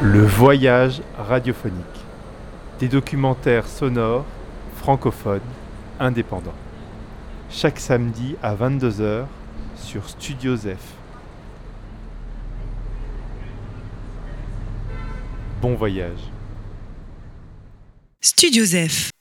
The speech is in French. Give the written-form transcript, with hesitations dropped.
Le voyage radiophonique. Des documentaires sonores, francophones, indépendants. Chaque samedi à 22h sur Studio Zef. Bon voyage. Studio Zef.